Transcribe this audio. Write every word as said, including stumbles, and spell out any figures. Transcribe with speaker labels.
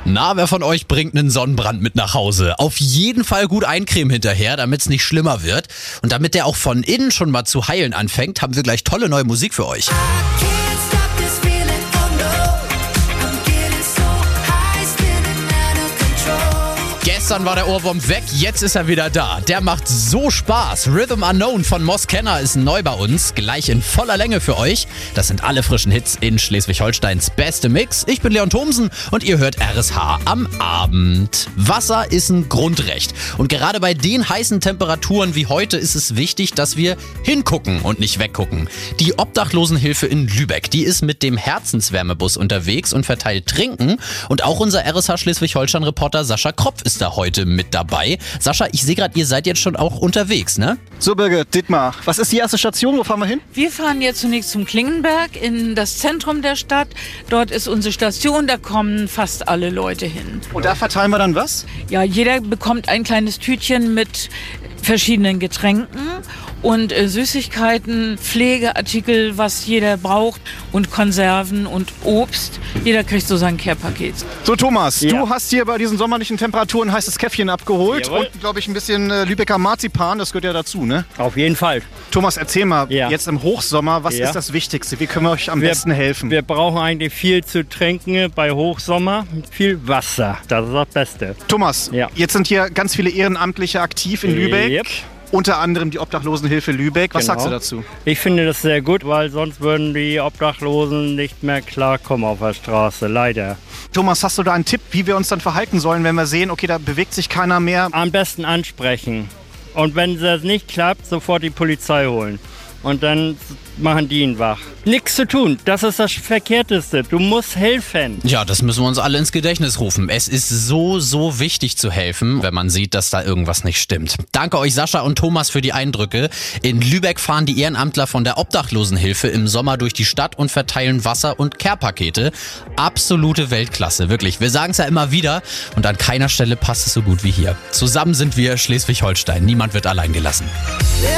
Speaker 1: Na, wer von euch bringt einen Sonnenbrand mit nach Hause? Auf jeden Fall gut eincremen hinterher, damit es nicht schlimmer wird. Und damit der auch von innen schon mal zu heilen anfängt, haben wir gleich tolle neue Musik für euch. Gestern war der Ohrwurm weg, jetzt ist er wieder da. Der macht so Spaß. Rhythm Unknown von Moss Kenner ist neu bei uns, gleich in voller Länge für euch. Das sind alle frischen Hits in Schleswig-Holsteins beste Mix. Ich bin Leon Thomsen und ihr hört R S H am Abend. Wasser ist ein Grundrecht. Und gerade bei den heißen Temperaturen wie heute ist es wichtig, dass wir hingucken und nicht weggucken. Die Obdachlosenhilfe in Lübeck, die ist mit dem Herzenswärmebus unterwegs und verteilt Trinken. Und auch unser R S H Schleswig-Holstein-Reporter Sascha Kropf ist da heute mit dabei. Sascha, ich sehe gerade, ihr seid jetzt schon auch unterwegs, ne?
Speaker 2: So, Birgit, Dietmar, was ist die erste Station? Wo fahren wir hin?
Speaker 3: Wir fahren jetzt zunächst zum Klingenberg in das Zentrum der Stadt. Dort ist unsere Station, da kommen fast alle Leute hin.
Speaker 2: Und da verteilen wir dann was?
Speaker 3: Ja, jeder bekommt ein kleines Tütchen mit verschiedenen Getränken und äh, Süßigkeiten, Pflegeartikel, was jeder braucht und Konserven und Obst. Jeder kriegt so sein Care-Paket.
Speaker 2: So, Thomas,
Speaker 4: Ja.
Speaker 2: du hast hier bei diesen sommerlichen Temperaturen ein heißes Käffchen abgeholt.
Speaker 4: Jawohl.
Speaker 2: Und, glaube ich, ein bisschen äh, Lübecker Marzipan, das gehört ja dazu, ne?
Speaker 4: Auf jeden Fall.
Speaker 2: Thomas, erzähl mal,
Speaker 4: Ja.
Speaker 2: jetzt im Hochsommer, was
Speaker 4: Ja.
Speaker 2: ist das Wichtigste? Wie können wir euch am
Speaker 4: Wir-
Speaker 2: besten helfen?
Speaker 4: Wir brauchen eigentlich viel zu trinken bei Hochsommer, viel Wasser. Das ist das Beste.
Speaker 2: Thomas,
Speaker 4: Ja.
Speaker 2: jetzt sind hier ganz viele Ehrenamtliche aktiv in Lübeck.
Speaker 4: Yep.
Speaker 2: Unter anderem die Obdachlosenhilfe Lübeck. Was
Speaker 4: Genau.
Speaker 2: sagst du dazu?
Speaker 4: Ich finde das sehr gut, weil sonst würden die Obdachlosen nicht mehr klarkommen auf der Straße, leider.
Speaker 2: Thomas, hast du da einen Tipp, wie wir uns dann verhalten sollen, wenn wir sehen, okay, da bewegt sich keiner mehr?
Speaker 4: Am besten ansprechen. Und wenn das nicht klappt, sofort die Polizei holen. Und dann machen die ihn wach. Nichts zu tun, das ist das Verkehrteste. Du musst helfen.
Speaker 1: Ja, das müssen wir uns alle ins Gedächtnis rufen. Es ist so, so wichtig zu helfen, wenn man sieht, dass da irgendwas nicht stimmt. Danke euch, Sascha und Thomas, für die Eindrücke. In Lübeck fahren die Ehrenamtler von der Obdachlosenhilfe im Sommer durch die Stadt und verteilen Wasser- und Care-Pakete. Absolute Weltklasse, wirklich. Wir sagen es ja immer wieder und an keiner Stelle passt es so gut wie hier. Zusammen sind wir Schleswig-Holstein. Niemand wird allein gelassen.